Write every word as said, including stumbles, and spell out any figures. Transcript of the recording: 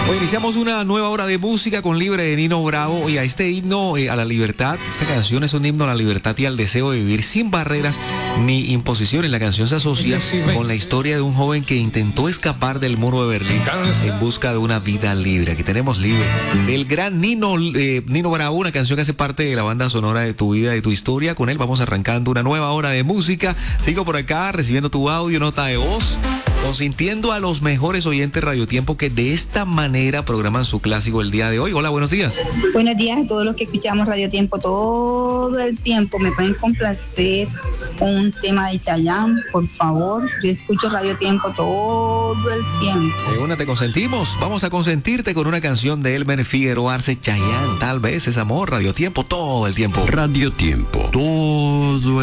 Hoy iniciamos una nueva hora de música con Libre de Nino Bravo. Y a este himno eh, a la libertad, esta canción es un himno a la libertad y al deseo de vivir sin barreras ni imposiciones. La canción se asocia con la historia de un joven que intentó escapar del muro de Berlín en busca de una vida libre. Aquí tenemos Libre, del gran Nino, eh, Nino Bravo, una canción que hace parte de la banda sonora de tu vida, de tu historia. Con él vamos arrancando una nueva hora de música. Sigo por acá recibiendo tu audio, nota de voz, consintiendo a los mejores oyentes Radio Tiempo que de esta manera programan su clásico el día de hoy. Hola, buenos días. Buenos días a todos los que escuchamos Radio Tiempo todo el tiempo. Me pueden complacer con un tema de Chayanne, por favor. Yo escucho Radio Tiempo todo el tiempo. De una te consentimos. Vamos a consentirte con una canción de Elmer Figueroa Arce, Chayanne. Tal vez es amor. Radio Tiempo todo el tiempo. Radio Tiempo todo el